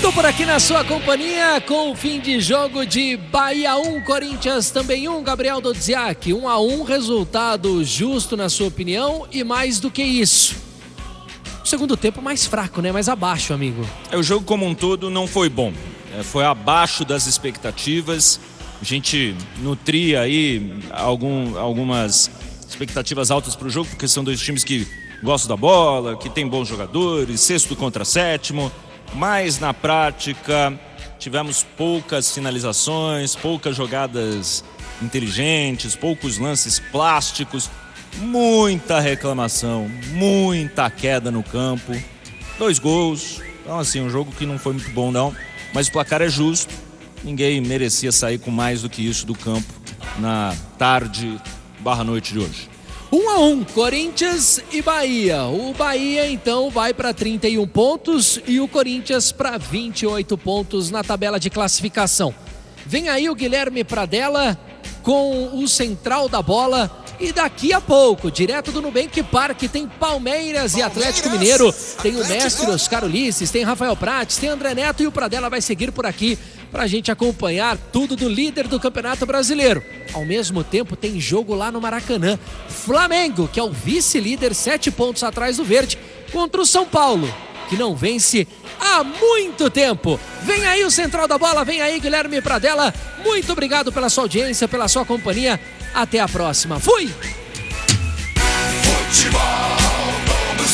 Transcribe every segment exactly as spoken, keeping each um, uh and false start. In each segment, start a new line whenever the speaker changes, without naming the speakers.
Estou por aqui na sua companhia com o fim de jogo de Bahia um, Corinthians também um. Gabriel Dodziak, um a um, resultado justo na sua opinião e mais do que isso. O segundo tempo mais fraco, né? Mais abaixo, amigo.
É, o jogo como um todo não foi bom. É, foi abaixo das expectativas. A gente nutria aí algum, algumas expectativas altas para o jogo, porque são dois times que gostam da bola, que tem bons jogadores, sexto contra sétimo. Mas na prática tivemos poucas finalizações, poucas jogadas inteligentes, poucos lances plásticos, muita reclamação, muita queda no campo, dois gols. Então assim, um jogo que não foi muito bom não, mas o placar é justo, ninguém merecia sair com mais do que isso do campo na tarde barra noite de hoje.
um a um, Corinthians e Bahia. O Bahia então vai para trinta e um pontos e o Corinthians para vinte e oito pontos na tabela de classificação. Vem aí o Guilherme Pradella com o central da bola e daqui a pouco, direto do Nubank Park, tem Palmeiras e Atlético Mineiro, tem o mestre Oscar Ulisses, tem Rafael Prates, tem André Neto e o Pradella vai seguir por aqui para a gente acompanhar tudo do líder do Campeonato Brasileiro. Ao mesmo tempo tem jogo lá no Maracanã. Flamengo, que é o vice-líder, sete pontos atrás do Verde, contra o São Paulo, que não vence há muito tempo. Vem aí o central da bola, vem aí Guilherme Pradella. Muito obrigado pela sua audiência, pela sua companhia. Até a próxima. Fui!
Futebol, vamos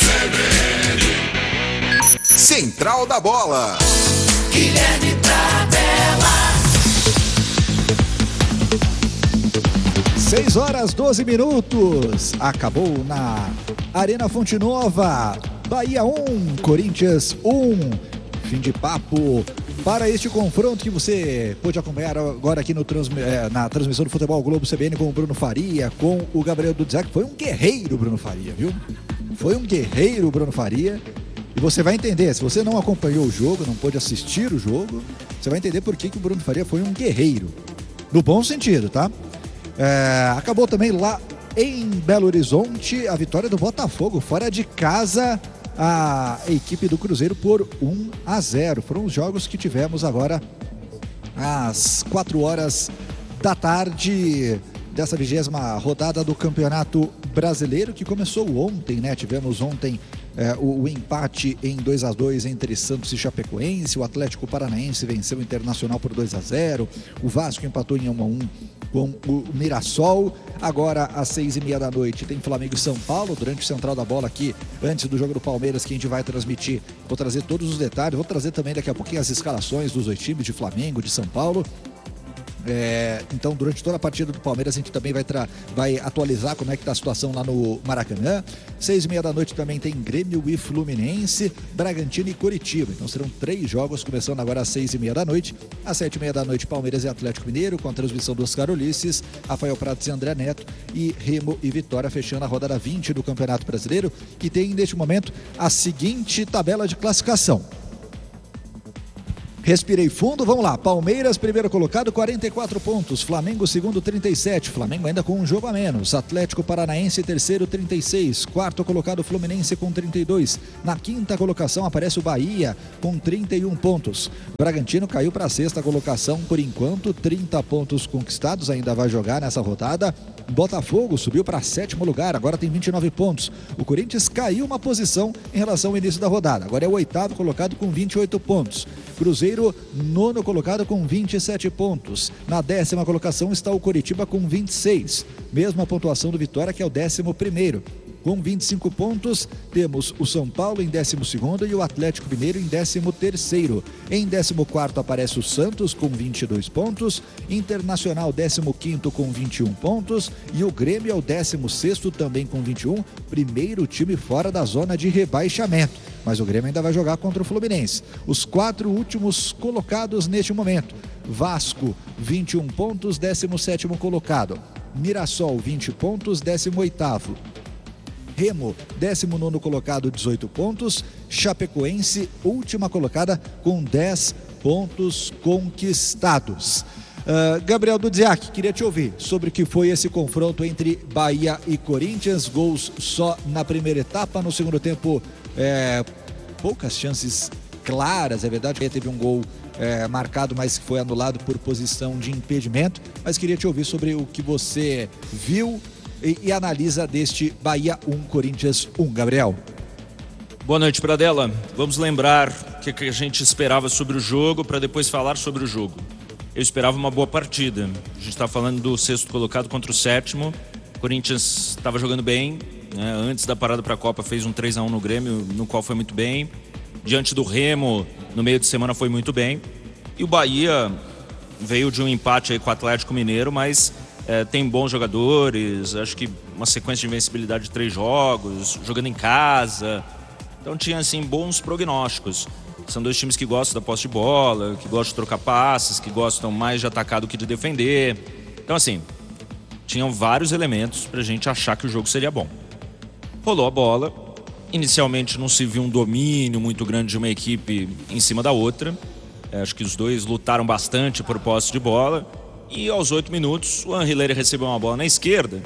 ver. Central da bola. Guilherme Pradella.
seis horas, doze minutos. Acabou na Arena Fonte Nova. Bahia um, Corinthians um. Fim de papo para este confronto que você pôde acompanhar agora aqui no trans, na transmissão do Futebol Globo C B N com o Bruno Faria, com o Gabriel Dodziak. Foi um guerreiro, Bruno Faria, viu? Foi um guerreiro, Bruno Faria. E você vai entender, se você não acompanhou o jogo, não pôde assistir o jogo, você vai entender por que, que o Bruno Faria foi um guerreiro. No bom sentido, tá? É, acabou também lá em Belo Horizonte a vitória do Botafogo, fora de casa, a equipe do Cruzeiro por um a zero. Foram os jogos que tivemos agora às quatro horas da tarde dessa vigésima rodada do Campeonato Brasileiro, que começou ontem, né? Tivemos ontem É, o, o empate em dois a dois entre Santos e Chapecoense. O Atlético Paranaense venceu o Internacional por dois a zero. O Vasco empatou em um a um com o Mirassol. Agora às seis e meia da noite tem Flamengo e São Paulo durante o Central da Bola aqui, antes do jogo do Palmeiras, que a gente vai transmitir. Vou trazer todos os detalhes, vou trazer também daqui a pouquinho as escalações dos dois times, de Flamengo, de São Paulo. É, então durante toda a partida do Palmeiras a gente também vai, tra- vai atualizar como é que está a situação lá no Maracanã. Seis e meia da noite também tem Grêmio e Fluminense, Bragantino e Coritiba. Então serão três jogos começando agora às seis e meia da noite. Às sete e meia da noite Palmeiras e Atlético Mineiro, com a transmissão do Oscar Ulisses, Rafael Prates e André Neto, e Remo e Vitória fechando a rodada vinte do Campeonato Brasileiro, que tem neste momento a seguinte tabela de classificação. Respirei fundo, vamos lá. Palmeiras, primeiro colocado, quarenta e quatro pontos. Flamengo, segundo, trinta e sete. Flamengo ainda com um jogo a menos. Atlético Paranaense, terceiro, trinta e seis. Quarto colocado, Fluminense com trinta e dois. Na quinta colocação aparece o Bahia com trinta e um pontos. Bragantino caiu para a sexta colocação por enquanto, trinta pontos conquistados, ainda vai jogar nessa rodada. Botafogo subiu para sétimo lugar, agora tem vinte e nove pontos. O Corinthians caiu uma posição em relação ao início da rodada, agora é o oitavo colocado com vinte e oito pontos. Cruzeiro, nono colocado com vinte e sete pontos. Na décima colocação está o Coritiba com vinte e seis, mesma pontuação do Vitória, que é o décimo primeiro. Com vinte e cinco pontos, temos o São Paulo em décimo segundo e o Atlético Mineiro em décimo terceiro. Em décimo quarto aparece o Santos com vinte e dois pontos, Internacional décimo quinto com vinte e um pontos e o Grêmio é o décimo sexto também com vinte e um, primeiro time fora da zona de rebaixamento. Mas o Grêmio ainda vai jogar contra o Fluminense. Os quatro últimos colocados neste momento: Vasco, vinte e um pontos, décimo sétimo colocado. Mirassol, vinte pontos, décimo oitavo. Remo, décimo nono colocado, dezoito pontos. Chapecoense, última colocada, com dez pontos conquistados. Uh, Gabriel Dodziak, queria te ouvir sobre o que foi esse confronto entre Bahia e Corinthians. Gols só na primeira etapa, no segundo tempo, é, poucas chances claras, é verdade que teve um gol é, marcado, mas que foi anulado por posição de impedimento, mas queria te ouvir sobre o que você viu e, e analisa deste Bahia um, Corinthians um, Gabriel.
Boa noite, Pradella. Vamos lembrar o que, que a gente esperava sobre o jogo para depois falar sobre o jogo. Eu esperava uma boa partida. A gente está falando do sexto colocado contra o sétimo. O Corinthians estava jogando bem, né? Antes da parada para a Copa fez um três a um no Grêmio, no qual foi muito bem. Diante do Remo, no meio de semana foi muito bem. E o Bahia veio de um empate aí com o Atlético Mineiro, mas é, tem bons jogadores, acho que uma sequência de invencibilidade de três jogos, jogando em casa. Então tinha assim bons prognósticos. São dois times que gostam da posse de bola, que gostam de trocar passes, que gostam mais de atacar do que de defender. Então assim, tinham vários elementos pra gente achar que o jogo seria bom. Rolou a bola. Inicialmente não se viu um domínio muito grande de uma equipe em cima da outra. É, acho que os dois lutaram bastante por posse de bola. E aos oito minutos, o Anrileri recebeu uma bola na esquerda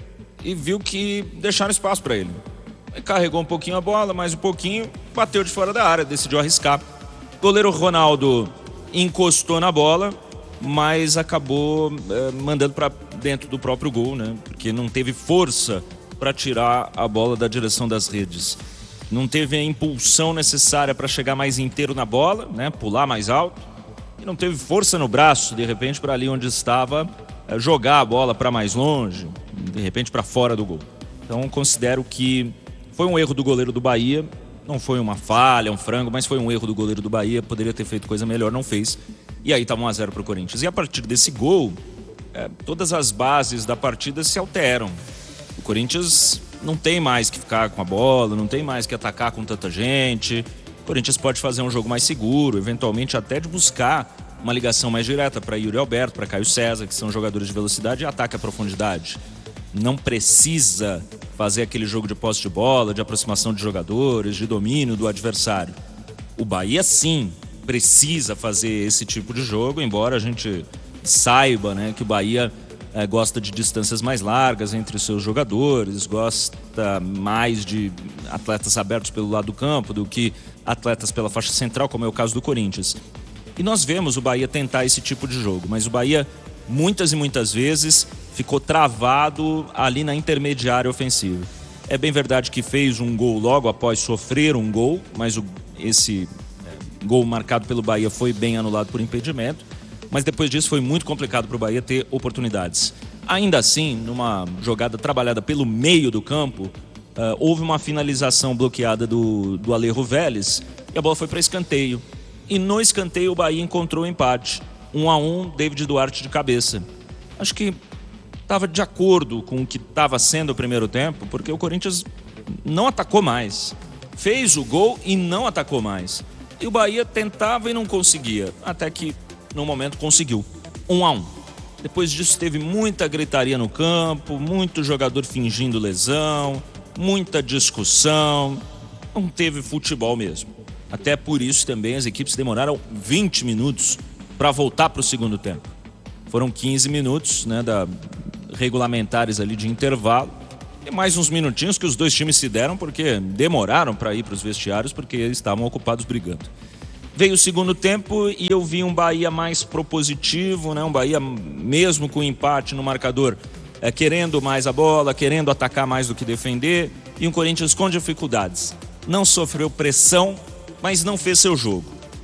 e viu que deixaram espaço para ele. Ele carregou um pouquinho a bola, mais um pouquinho, bateu de fora da área, decidiu arriscar. O goleiro Ronaldo encostou na bola, mas acabou é, mandando para dentro do próprio gol, né? Porque não teve força para tirar a bola da direção das redes. Não teve a impulsão necessária para chegar mais inteiro na bola, né? Pular mais alto. E não teve força no braço, de repente, para ali onde estava, jogar a bola para mais longe, de repente para fora do gol. Então, considero que foi um erro do goleiro do Bahia. Não foi uma falha, um frango, mas foi um erro do goleiro do Bahia. Poderia ter feito coisa melhor, não fez. E aí estava um a zero para o Corinthians. E a partir desse gol, é, todas as bases da partida se alteram. O Corinthians não tem mais que ficar com a bola, não tem mais que atacar com tanta gente. O Corinthians pode fazer um jogo mais seguro, eventualmente até de buscar uma ligação mais direta para Yuri Alberto, para Caio César, que são jogadores de velocidade e ataque à profundidade. Não precisa fazer aquele jogo de posse de bola, de aproximação de jogadores, de domínio do adversário. O Bahia, sim, precisa fazer esse tipo de jogo, embora a gente saiba, né, que o Bahia É, gosta de distâncias mais largas entre os seus jogadores, gosta mais de atletas abertos pelo lado do campo do que atletas pela faixa central, como é o caso do Corinthians. E nós vemos o Bahia tentar esse tipo de jogo, mas o Bahia muitas e muitas vezes ficou travado ali na intermediária ofensiva. É bem verdade que fez um gol logo após sofrer um gol, mas o, esse é, gol marcado pelo Bahia foi bem anulado por impedimento. Mas depois disso foi muito complicado para o Bahia ter oportunidades. Ainda assim, numa jogada trabalhada pelo meio do campo, uh, houve uma finalização bloqueada do, do Alejo Vélez e a bola foi para escanteio. E no escanteio o Bahia encontrou o empate. Um a um, David Duarte de cabeça. Acho que estava de acordo com o que estava sendo o primeiro tempo, porque o Corinthians não atacou mais. Fez o gol e não atacou mais. E o Bahia tentava e não conseguia, até que no momento conseguiu, um a um. Depois disso teve muita gritaria no campo, muito jogador fingindo lesão, muita discussão, não teve futebol mesmo. Até por isso também as equipes demoraram vinte minutos para voltar para o segundo tempo. Foram quinze minutos, né, da, regulamentares ali de intervalo, e mais uns minutinhos que os dois times se deram porque demoraram para ir para os vestiários porque estavam ocupados brigando. Veio o segundo tempo e eu vi um Bahia mais propositivo, né? Um Bahia mesmo com empate no marcador, é, querendo mais a bola, querendo atacar mais do que defender, e um Corinthians com dificuldades. Não sofreu pressão, mas não fez seu jogo.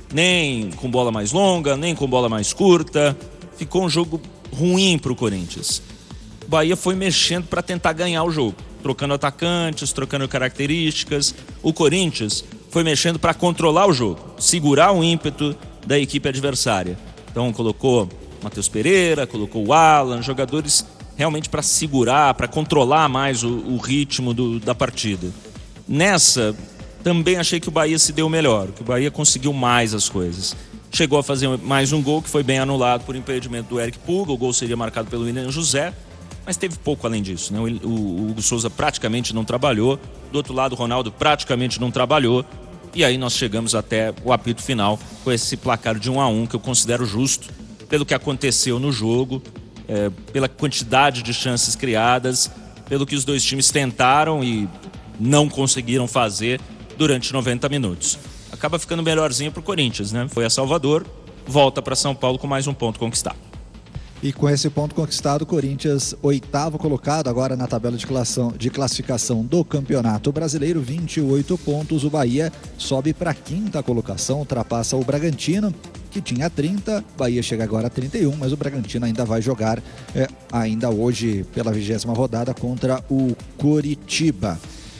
Nem com bola mais longa, nem com bola mais curta. Ficou um jogo ruim para o Corinthians. O Bahia foi mexendo para tentar ganhar o jogo, trocando atacantes, trocando características. O Corinthians foi mexendo para controlar o jogo, segurar o ímpeto da equipe adversária. Então colocou Matheus Pereira, colocou o Alan, jogadores realmente para segurar, para controlar mais o, o ritmo do, da partida. Nessa, também achei que o Bahia se deu melhor, que o Bahia conseguiu mais as coisas. Chegou a fazer mais um gol que foi bem anulado por impedimento do Eric Puga, o gol seria marcado pelo William José, mas teve pouco além disso, né? O, o Hugo Souza praticamente não trabalhou, do outro lado o Ronaldo praticamente não trabalhou, e aí nós chegamos até o apito final com esse placar de um a um que eu considero justo pelo que aconteceu no jogo, é, pela quantidade de chances criadas, pelo que os dois times tentaram e não conseguiram fazer durante noventa minutos. acaba ficando melhorzinho para o Corinthians, né? Foi a Salvador, volta para São Paulo com mais um ponto conquistado.
E com esse ponto conquistado, o Corinthians, oitavo colocado agora na tabela de classificação, de classificação do Campeonato Brasileiro, vinte e oito pontos. O Bahia sobe para a quinta colocação, ultrapassa o Bragantino, que tinha trinta. Bahia chega agora a trinta e um, mas o Bragantino ainda vai jogar é, ainda hoje pela vigésima rodada contra o Coritiba.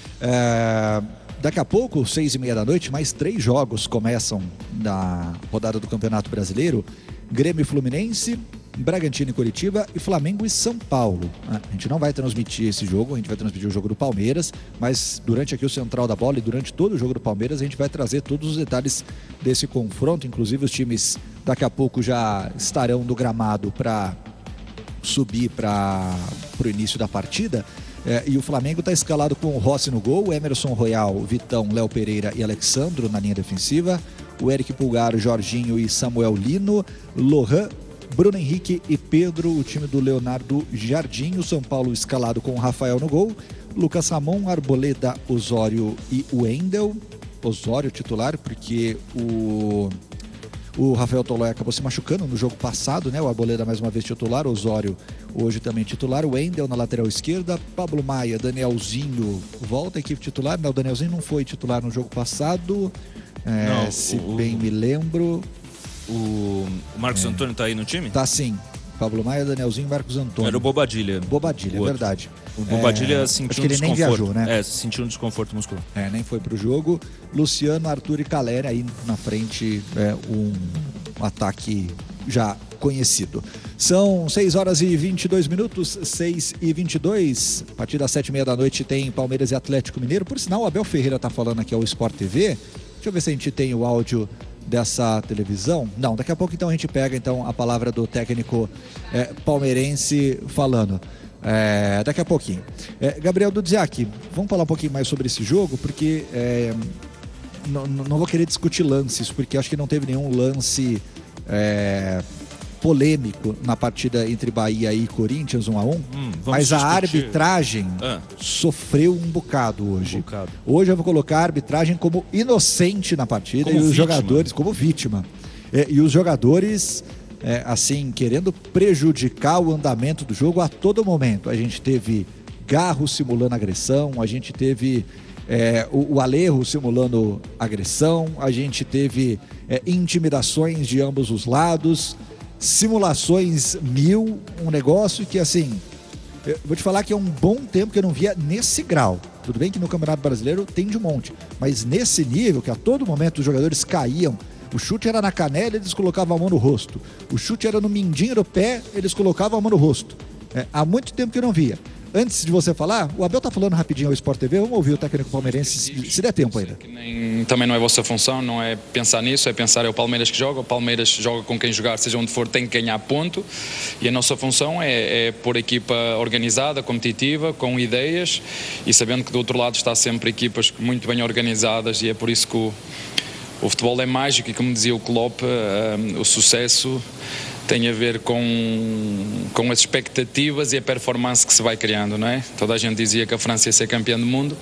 É, daqui a pouco, seis e meia da noite, mais três jogos começam na rodada do Campeonato Brasileiro. Grêmio e Fluminense, Bragantino e Coritiba e Flamengo e São Paulo. A gente não vai transmitir esse jogo, a gente vai transmitir o jogo do Palmeiras, mas durante aqui o Central da Bola e durante todo o jogo do Palmeiras a gente vai trazer todos os detalhes desse confronto, inclusive os times daqui a pouco já estarão no gramado para subir para o início da partida. É, e o Flamengo está escalado com o Rossi no gol, Emerson Royal, Vitão, Léo Pereira e Alexandro na linha defensiva, o Eric Pulgar, Jorginho e Samuel Lino, Lohan, Bruno Henrique e Pedro, o time do Leonardo Jardim. O São Paulo escalado com o Rafael no gol, Lucas Ramon, Arboleda, Osório e Wendel. Osório titular, porque o, o Rafael Tolói acabou se machucando no jogo passado, né? O Arboleda mais uma vez titular, Osório hoje também titular, o Wendel na lateral esquerda, Pablo Maia, Danielzinho volta à equipe titular. Não, o Danielzinho não foi titular no jogo passado, é, não, se o, bem me lembro.
O, o Marcos é. Antônio tá aí no time?
Tá sim. Pablo Maia, Danielzinho e Marcos Antônio.
Era o Bobadilha.
Bobadilha, é verdade.
O Bobadilha é, sentiu um
ele
desconforto.
Nem viajou, né?
É, sentiu um desconforto muscular.
É, nem foi pro jogo. Luciano, Arthur e Caleri aí na frente, é, um, um ataque já conhecido. São seis horas e vinte e dois minutos, seis e vinte e dois. A partir das sete e meia da noite tem Palmeiras e Atlético Mineiro. Por sinal, o Abel Ferreira tá falando aqui ao Sport T V. Deixa eu ver se a gente tem o áudio dessa televisão. Não, daqui a pouco então a gente pega então a palavra do técnico é, palmeirense falando. É, daqui a pouquinho. É, Gabriel Dudziak, vamos falar um pouquinho mais sobre esse jogo, porque é, não, não vou querer discutir lances, porque acho que não teve nenhum lance é, polêmico na partida entre Bahia e Corinthians, um a um, hum, mas a discutir. arbitragem ah. sofreu um bocado hoje. Um bocado. Hoje eu vou colocar a arbitragem como inocente na partida como e os vítima. jogadores como vítima. É, e os jogadores, é, assim, querendo prejudicar o andamento do jogo a todo momento. A gente teve Garro simulando agressão, a gente teve é, o, o Alejo simulando agressão, a gente teve é, intimidações de ambos os lados, simulações mil, um negócio que, assim, eu vou te falar que é um bom tempo que eu não via nesse grau. Tudo bem que no Campeonato Brasileiro tem de monte, mas nesse nível que a todo momento os jogadores caíam, o chute era na canela, eles colocavam a mão no rosto, o chute era no mindinho do pé, eles colocavam a mão no rosto. É, há muito tempo que eu não via. Antes de você falar, o Abel tá falando rapidinho ao Sport T V, vamos ouvir o técnico palmeirense, se, se der tempo ainda.
Nem, também não é a vossa função, não é pensar nisso, é pensar é o Palmeiras que joga, o Palmeiras joga com quem jogar, seja onde for, tem que ganhar ponto, e a nossa função é, é pôr a equipa organizada, competitiva, com ideias, e sabendo que do outro lado está sempre equipas muito bem organizadas, e é por isso que o, o futebol é mágico, e como dizia o Klopp, um, o sucesso tem a ver com, com as expectativas e a performance que se vai criando, não é? Toda a gente dizia que a França ia ser campeã do mundo,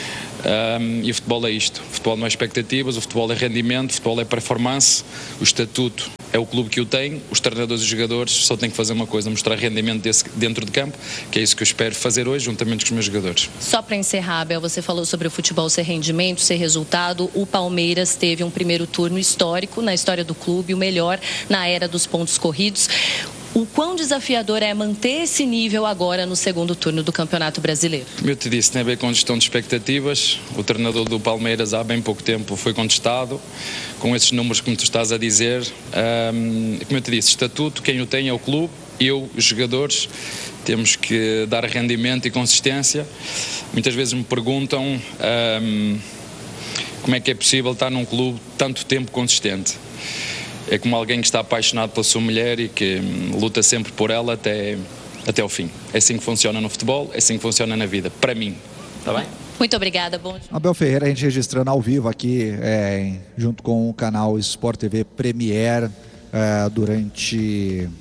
um, e o futebol é isto. O futebol não é expectativas, o futebol é rendimento, o futebol é performance, o estatuto é o clube que o tem, os treinadores e os jogadores só têm que fazer uma coisa, mostrar rendimento desse, dentro de campo, que é isso que eu espero fazer hoje, juntamente com os meus jogadores.
Só para encerrar, Abel, você falou sobre o futebol ser rendimento, ser resultado. O Palmeiras teve um primeiro turno histórico na história do clube, o melhor na era dos pontos corridos. O quão desafiador é manter esse nível agora no segundo turno do Campeonato Brasileiro?
Como eu te disse, tem a ver com gestão de expectativas. O treinador do Palmeiras há bem pouco tempo foi contestado, com esses números que me tu estás a dizer. Um, como eu te disse, estatuto, quem o tem é o clube, eu, os jogadores, temos que dar rendimento e consistência. Muitas vezes me perguntam um, como é que é possível estar num clube tanto tempo consistente. É como alguém que está apaixonado pela sua mulher e que hum, luta sempre por ela até, até ao fim. É assim que funciona no futebol, é assim que funciona na vida, para mim. Está bem?
Muito obrigada, bom dia.
Abel Ferreira, a gente registrando ao vivo aqui, é, junto com o canal Sport T V Premier, é, durante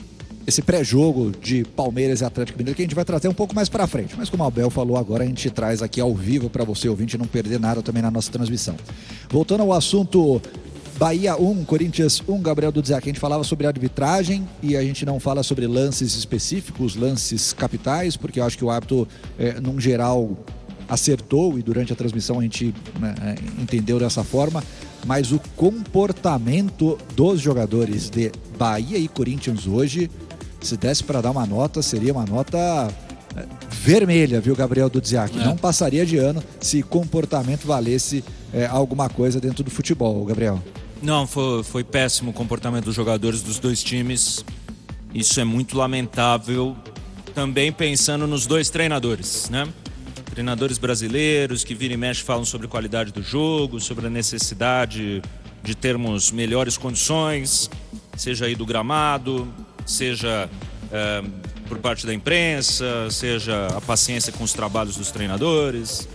esse pré-jogo de Palmeiras e Atlético Mineiro, que a gente vai trazer um pouco mais para frente. Mas como o Abel falou agora, a gente traz aqui ao vivo para você, ouvinte, não perder nada também na nossa transmissão. Voltando ao assunto Bahia um, Corinthians um, Gabriel Dudziak, a gente falava sobre arbitragem e a gente não fala sobre lances específicos, lances capitais, porque eu acho que o árbitro, é, num geral, acertou e durante a transmissão a gente, né, entendeu dessa forma, mas o comportamento dos jogadores de Bahia e Corinthians hoje, se desse para dar uma nota, seria uma nota vermelha, viu, Gabriel Dudziak? É. Não passaria de ano se comportamento valesse é, alguma coisa dentro do futebol, Gabriel.
Não, foi, foi péssimo o comportamento dos jogadores dos dois times. Isso é muito lamentável. Também pensando nos dois treinadores, né? Treinadores brasileiros que vira e mexe falam sobre qualidade do jogo, sobre a necessidade de termos melhores condições, seja aí do gramado, seja é, por parte da imprensa, seja a paciência com os trabalhos dos treinadores,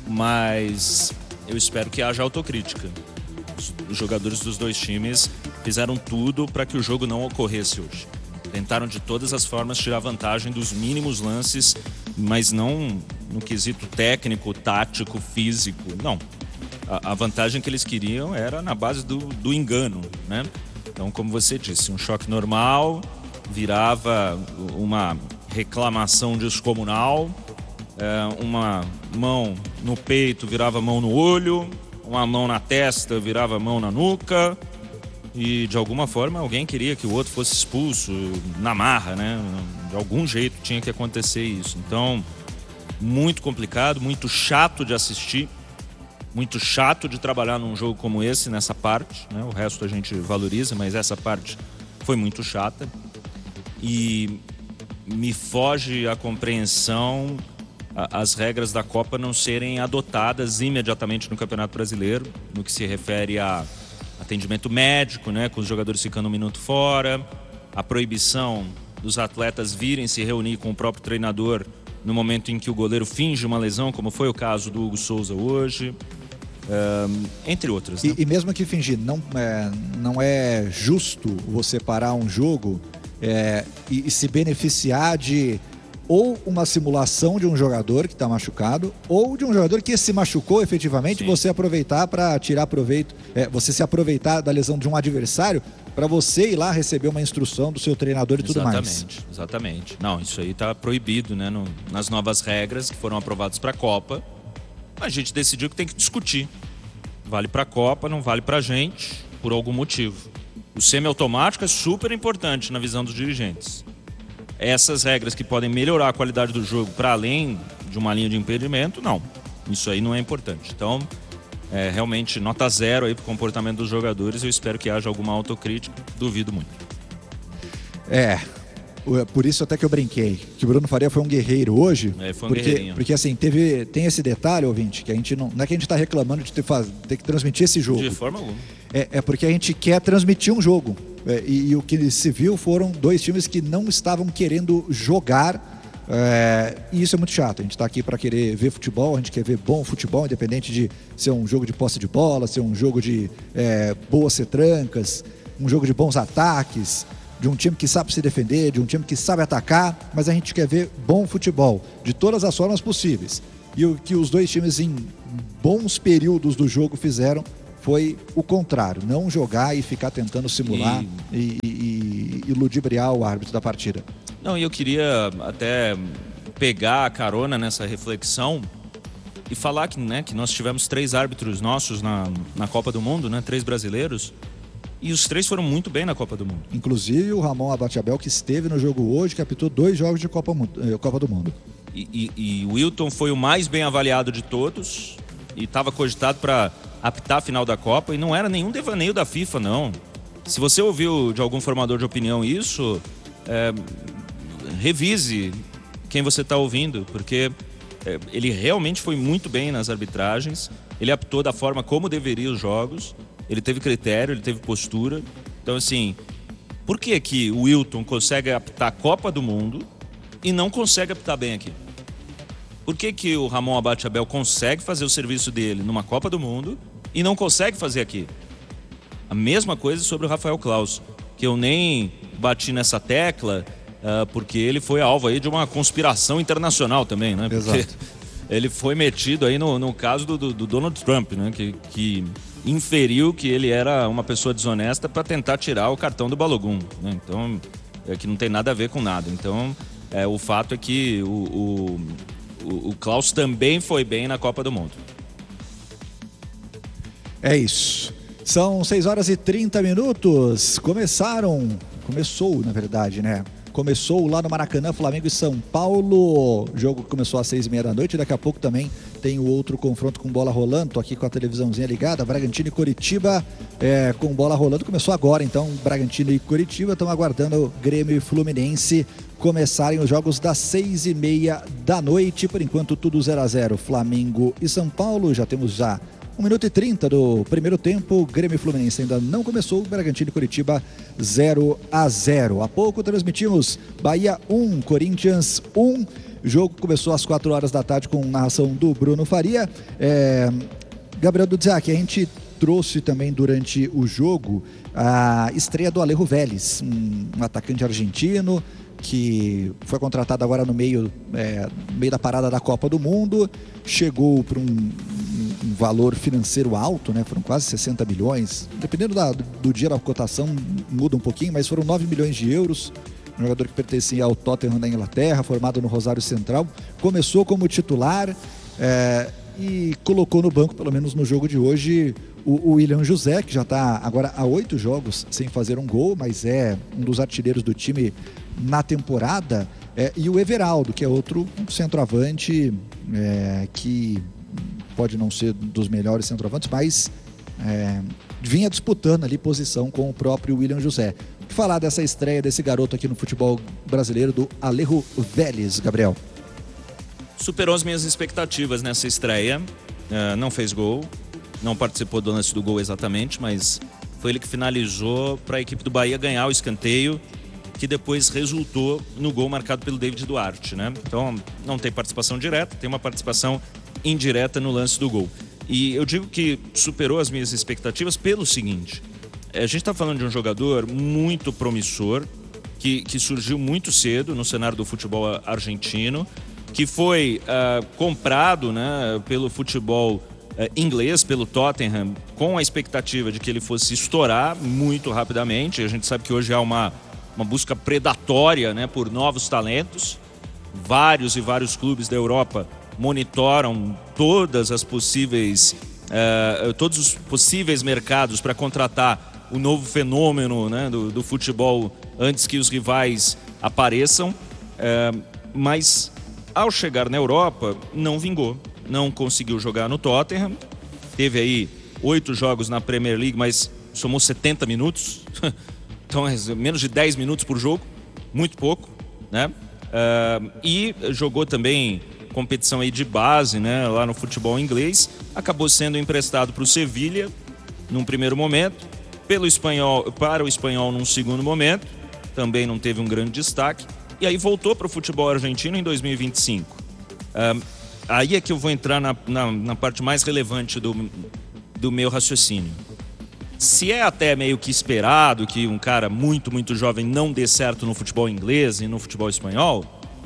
mas eu espero que haja autocrítica. Os jogadores dos dois times fizeram tudo para que o jogo não ocorresse hoje. Tentaram de todas as formas tirar vantagem dos mínimos lances, mas não no quesito técnico, tático, físico, não. A, a vantagem que eles queriam era na base do, do engano, né? Então, como você disse, um choque normal virava uma reclamação descomunal, é, uma mão no peito virava mão no olho, uma mão na testa virava mão na nuca e de alguma forma alguém queria que o outro fosse expulso na marra, né? De algum jeito tinha que acontecer isso. Então, muito complicado, muito chato de assistir, muito chato de trabalhar num jogo como esse, nessa parte, né? O resto a gente valoriza, mas essa parte foi muito chata e me foge a compreensão as regras da Copa não serem adotadas imediatamente no Campeonato Brasileiro, no que se refere a atendimento médico, né, com os jogadores ficando um minuto fora, a proibição dos atletas virem se reunir com o próprio treinador no momento em que o goleiro finge uma lesão, como foi o caso do Hugo Souza hoje, um, entre outras. Né?
E, e mesmo que fingir, não é, não é justo você parar um jogo é, e, e se beneficiar de ou uma simulação de um jogador que está machucado, ou de um jogador que se machucou efetivamente. Sim. Você aproveitar para tirar proveito, é, você se aproveitar da lesão de um adversário para você ir lá receber uma instrução do seu treinador e tudo mais.
Exatamente, exatamente. Não, isso aí está proibido, né, no, nas novas regras que foram aprovadas para a Copa. A gente decidiu que tem que discutir. Vale para a Copa, não vale para a gente, por algum motivo. O semiautomático é super importante na visão dos dirigentes. Essas regras que podem melhorar a qualidade do jogo para além de uma linha de impedimento, não. Isso aí não é importante. Então, é, realmente, nota zero aí pro comportamento dos jogadores. Eu espero que haja alguma autocrítica. Duvido muito.
É, por isso até que eu brinquei. Que o Bruno Faria foi um guerreiro hoje.
É, foi um
porque,
guerreirinho.
Porque assim, teve, tem esse detalhe, ouvinte, que a gente não... Não é que a gente está reclamando de ter, faz, ter que transmitir esse jogo.
De forma alguma.
É, é porque a gente quer transmitir um jogo. É, e, e o que se viu foram dois times que não estavam querendo jogar. É, e isso é muito chato. A gente está aqui para querer ver futebol, a gente quer ver bom futebol, independente de ser um jogo de posse de bola, ser um jogo de é, boas retrancas, um jogo de bons ataques, de um time que sabe se defender, de um time que sabe atacar, mas a gente quer ver bom futebol, de todas as formas possíveis. E o que os dois times em bons períodos do jogo fizeram foi o contrário, não jogar e ficar tentando simular e, e, e, e ludibriar o árbitro da partida.
Não, e eu queria até pegar a carona nessa reflexão e falar que, né, que nós tivemos três árbitros nossos na, na Copa do Mundo, né, três brasileiros, e os três foram muito bem na Copa do Mundo.
Inclusive o Ramon Abate-Abel, que esteve no jogo hoje, que apitou dois jogos de Copa, Copa do Mundo.
E, e, e o Wilton foi o mais bem avaliado de todos e estava cogitado para apitar a final da Copa, e não era nenhum devaneio da FIFA, não. Se você ouviu de algum formador de opinião isso, é, revise quem você está ouvindo, porque é, ele realmente foi muito bem nas arbitragens, ele apitou da forma como deveria os jogos, ele teve critério, ele teve postura. Então, assim, por que que o Wilton consegue apitar a Copa do Mundo e não consegue apitar bem aqui? Por que que o Ramon Abate-Abel consegue fazer o serviço dele numa Copa do Mundo e não consegue fazer aqui? A mesma coisa sobre o Rafael Claus, que eu nem bati nessa tecla, uh, porque ele foi alvo aí de uma conspiração internacional também, né? Porque
Exato.
ele foi metido aí no, no caso do, do Donald Trump, né? Que, que inferiu que ele era uma pessoa desonesta para tentar tirar o cartão do Balogun, né? Então, é que não tem nada a ver com nada. Então, é, o fato é que o, o, o Klaus também foi bem na Copa do Mundo.
É isso. São seis horas e trinta minutos. Começaram, começou na verdade, né? Começou lá no Maracanã, Flamengo e São Paulo. O jogo começou às seis e meia da noite. Daqui a pouco também tem o outro confronto com bola rolando. Tô aqui com a televisãozinha ligada. Bragantino e Coritiba é, com bola rolando. Começou agora, então, Bragantino e Coritiba. Estão aguardando Grêmio e Fluminense começarem os jogos das seis e meia da noite. Por enquanto, tudo zero a zero. Flamengo e São Paulo. Já temos já um minuto e trinta do primeiro tempo. Grêmio e Fluminense ainda não começou. Bragantino e Coritiba zero a zero. Há pouco transmitimos Bahia um, Corinthians um. O jogo começou às quatro horas da tarde com narração do Bruno Faria. É... Gabriel Dudziak, a gente trouxe também durante o jogo a estreia do Alejo Vélez, um, um atacante argentino que foi contratado agora no meio, é, no meio da parada da Copa do Mundo. Chegou para um, um valor financeiro alto, né? Foram quase sessenta milhões. Dependendo da, do, do dia da cotação, muda um pouquinho, mas foram nove milhões de euros. Um jogador que pertencia ao Tottenham da Inglaterra, formado no Rosário Central. Começou como titular é, e colocou no banco, pelo menos no jogo de hoje, o, o William José, que já está agora há oito jogos sem fazer um gol, mas é um dos artilheiros do time na temporada, é, e o Everaldo, que é outro centroavante é, que pode não ser dos melhores centroavantes, mas é, vinha disputando ali posição com o próprio William José. Falar dessa estreia desse garoto aqui no futebol brasileiro, do Alejo Vélez, Gabriel.
Superou as minhas expectativas nessa estreia, uh, não fez gol, não participou do lance do gol exatamente, mas foi ele que finalizou para a equipe do Bahia ganhar o escanteio, que depois resultou no gol marcado pelo David Duarte, né? Então, não tem participação direta, tem uma participação indireta no lance do gol. E eu digo que superou as minhas expectativas pelo seguinte: a gente está falando de um jogador muito promissor, que, que surgiu muito cedo no cenário do futebol argentino, que foi uh, comprado, né, pelo futebol uh, inglês, pelo Tottenham, com a expectativa de que ele fosse estourar muito rapidamente. A gente sabe que hoje há uma uma busca predatória, né, por novos talentos. Vários e vários clubes da Europa monitoram todas as possíveis, uh, todos os possíveis mercados para contratar o novo fenômeno, né, do, do futebol antes que os rivais apareçam. Uh, mas ao chegar na Europa não vingou, não conseguiu jogar no Tottenham. Teve aí oito jogos na Premier League, mas somou setenta minutos. Então, é menos de dez minutos por jogo, muito pouco, né? Uh, e jogou também competição aí de base, né, lá no futebol inglês. Acabou sendo emprestado para o Sevilha num primeiro momento, pelo espanhol, para o Espanhol num segundo momento. Também não teve um grande destaque. E aí voltou para o futebol argentino em dois mil e vinte e cinco. Uh, aí é que eu vou entrar na, na, na parte mais relevante do, do meu raciocínio. Se é até meio que esperado que um cara muito, muito jovem não dê certo no futebol inglês e no futebol espanhol,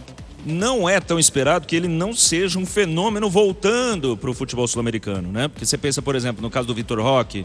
não é tão esperado que ele não seja um fenômeno voltando para o futebol sul-americano, né? Porque você pensa, por exemplo, no caso do Vitor Roque,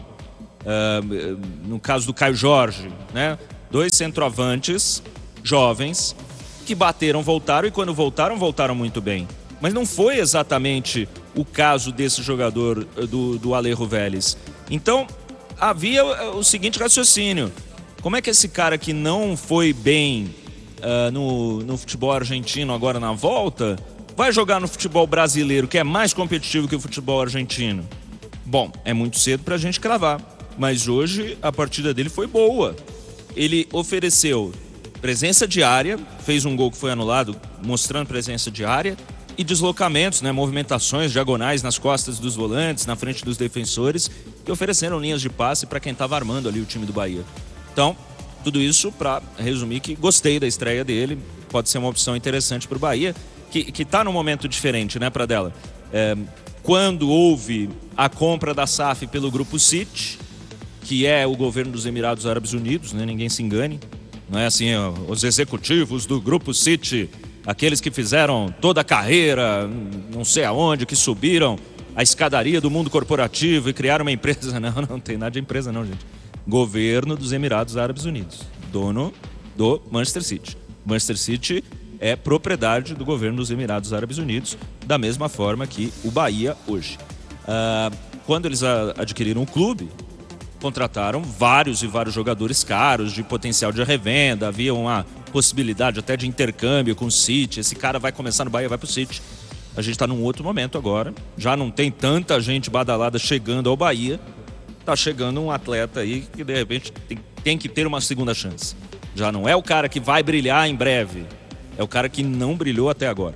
uh, no caso do Caio Jorge, né? Dois centroavantes jovens que bateram, voltaram, e quando voltaram, voltaram muito bem. Mas não foi exatamente o caso desse jogador, do, do Alejo Vélez. Então, havia o seguinte raciocínio: como é que esse cara que não foi bem uh, no, no futebol argentino agora na volta vai jogar no futebol brasileiro, que é mais competitivo que o futebol argentino? Bom, é muito cedo pra gente cravar, mas hoje a partida dele foi boa. Ele ofereceu presença diária, fez um gol que foi anulado mostrando presença diária, e deslocamentos, né, movimentações diagonais nas costas dos volantes, na frente dos defensores, que ofereceram linhas de passe para quem estava armando ali o time do Bahia. Então, tudo isso para resumir que gostei da estreia dele, pode ser uma opção interessante para o Bahia, que está num momento diferente, né, para dela. É, quando houve a compra da S A F pelo Grupo City, que é o governo dos Emirados Árabes Unidos, né, ninguém se engane, Não é assim, ó, os executivos do Grupo City, aqueles que fizeram toda a carreira, não sei aonde, que subiram a escadaria do mundo corporativo e criaram uma empresa. Não, não tem nada de empresa não, gente. Governo dos Emirados Árabes Unidos, dono do Manchester City. Manchester City é propriedade do governo dos Emirados Árabes Unidos, da mesma forma que o Bahia hoje. Ah, quando eles adquiriram o clube, contrataram vários e vários jogadores caros, de potencial de revenda, havia uma possibilidade até de intercâmbio com o City. Esse cara vai começar no Bahia, vai pro City. A gente está num outro momento agora, já não tem tanta gente badalada chegando ao Bahia, tá chegando um atleta aí que de repente tem, tem que ter uma segunda chance. Já não é o cara que vai brilhar em breve, é o cara que não brilhou até agora.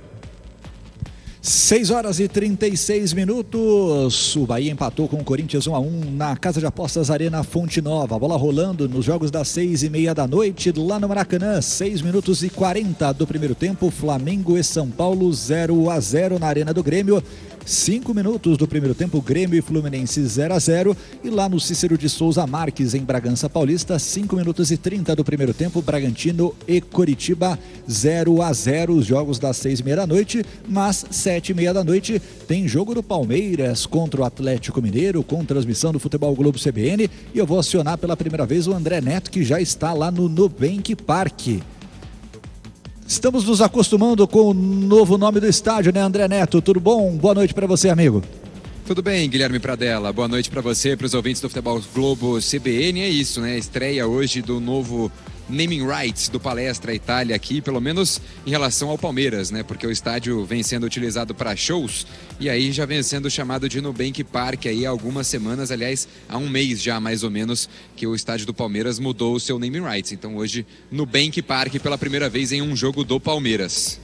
seis horas e trinta e seis minutos. O Bahia empatou com o Corinthians um a um na Casa de Apostas Arena Fonte Nova. A bola rolando nos jogos das seis e meia da noite lá no Maracanã. seis minutos e quarenta do primeiro tempo. Flamengo e São Paulo zero a zero na Arena do Grêmio. cinco minutos do primeiro tempo, Grêmio e Fluminense zero a zero. E lá no Cícero de Souza Marques, em Bragança Paulista, cinco minutos e trinta do primeiro tempo, Bragantino e Coritiba zero a zero. Os jogos das seis e meia da noite, mas sete e meia da noite tem jogo do Palmeiras contra o Atlético Mineiro, com transmissão do Futebol Globo C B N. E eu vou acionar pela primeira vez o André Neto, que já está lá no Nubank Park. Estamos nos acostumando com o novo nome do estádio, né, André Neto? Tudo bom? Boa noite para você, amigo.
Tudo bem, Guilherme Pradella. Boa noite para você, para os ouvintes do Futebol Globo C B N. É isso, né? Estreia hoje do novo naming rights do Palestra Itália aqui, pelo menos em relação ao Palmeiras, né? Porque o estádio vem sendo utilizado para shows e aí já vem sendo chamado de Nubank Park aí há algumas semanas, aliás, há um mês já mais ou menos que o estádio do Palmeiras mudou o seu naming rights. Então hoje Nubank Park pela primeira vez em um jogo do Palmeiras.